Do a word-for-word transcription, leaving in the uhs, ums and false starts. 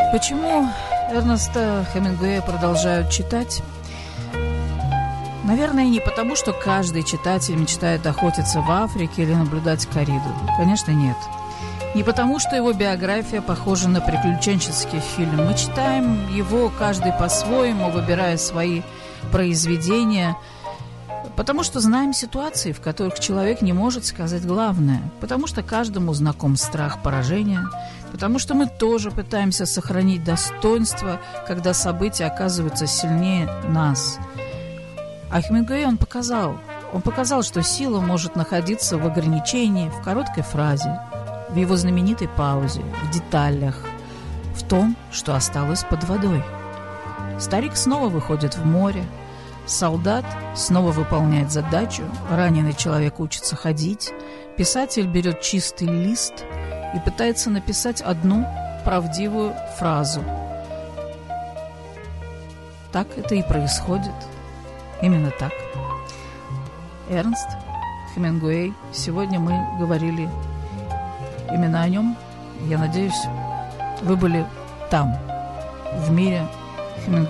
Почему Эрнеста Хемингуэя продолжают читать? Наверное, не потому, что каждый читатель мечтает охотиться в Африке или наблюдать корриду. Конечно, нет. Не потому, что его биография похожа на приключенческий фильм. Мы читаем его каждый по-своему, выбирая свои произведения, потому что знаем ситуации, в которых человек не может сказать главное, потому что каждому знаком страх поражения, потому что мы тоже пытаемся сохранить достоинство, когда события оказываются сильнее нас. А Хемингуэй он показал, он показал, что сила может находиться в ограничении, в короткой фразе, в его знаменитой паузе, в деталях, в том, что осталось под водой. Старик снова выходит в море, солдат снова выполняет задачу, раненый человек учится ходить, писатель берет чистый лист и пытается написать одну правдивую фразу. Так это и происходит. Именно так. Эрнст Хемингуэй. Сегодня мы говорили именно о нем. Я надеюсь, вы были там, в мире Хемингуэя.